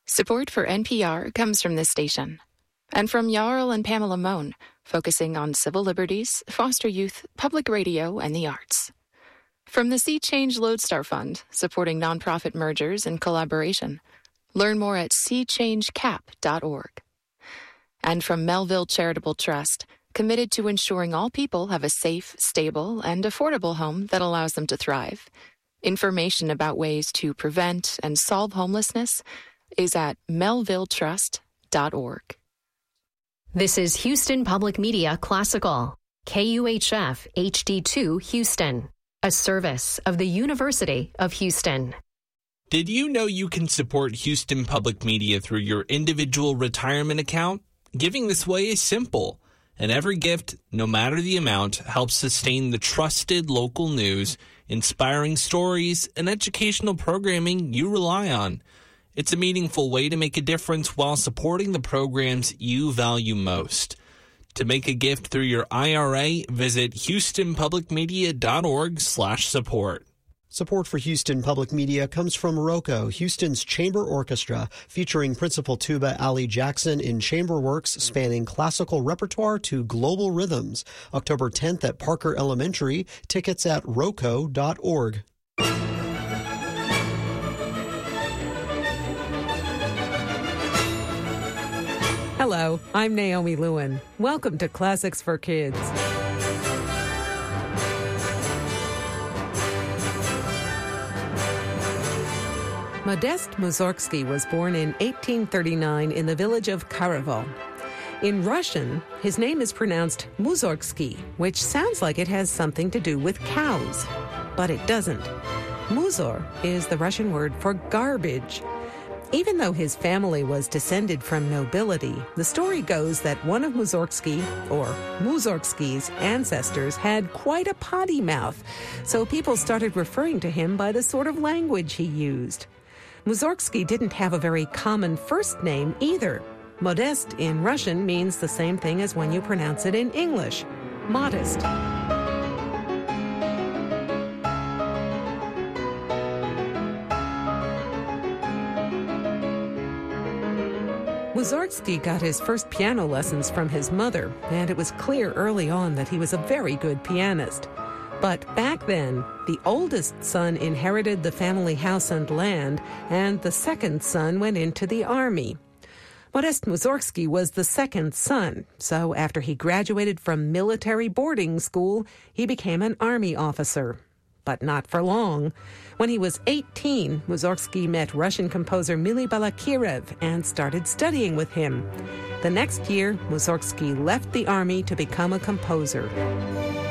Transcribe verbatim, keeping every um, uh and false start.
Support for N P R comes from this station and from Jarl and Pamela Mohn, focusing on civil liberties, foster youth, public radio, and the arts. From the Sea Change Lodestar Fund, supporting nonprofit mergers and collaboration. Learn more at sea change cap dot org. And from Melville Charitable Trust, committed to ensuring all people have a safe, stable, and affordable home that allows them to thrive. Information about ways to prevent and solve homelessness is at melville trust dot org. This is Houston Public Media Classical, K U H F H D two Houston, a service of the University of Houston. Did you know you can support Houston Public Media through your individual retirement account? Giving this way is simple, and every gift, no matter the amount, helps sustain the trusted local news, inspiring stories, and educational programming you rely on. It's a meaningful way to make a difference while supporting the programs you value most. To make a gift through your I R A, visit houston public media dot org slash support. Support for Houston Public Media comes from ROCO, Houston's chamber orchestra, featuring Principal Tuba Ali Jackson in chamber works spanning classical repertoire to global rhythms. October tenth at Parker Elementary. Tickets at roco dot org. Hello, I'm Naomi Lewin. Welcome to Classics for Kids. Modest Mussorgsky was born in eighteen thirty-nine in the village of Karaval. In Russian, his name is pronounced Mussorgsky, which sounds like it has something to do with cows, but it doesn't. Muzor is the Russian word for garbage. Even though his family was descended from nobility, the story goes that one of Mussorgsky, or Mussorgsky's ancestors, had quite a potty mouth, so people started referring to him by the sort of language he used. Mussorgsky didn't have a very common first name either. Modest in Russian means the same thing as when you pronounce it in English, modest. Mussorgsky got his first piano lessons from his mother, and it was clear early on that he was a very good pianist. But back then, the oldest son inherited the family house and land, and the second son went into the army. Modest Mussorgsky was the second son, so after he graduated from military boarding school, he became an army officer. But not for long. When he was eighteen, Mussorgsky met Russian composer Mily Balakirev and started studying with him. The next year, Mussorgsky left the army to become a composer.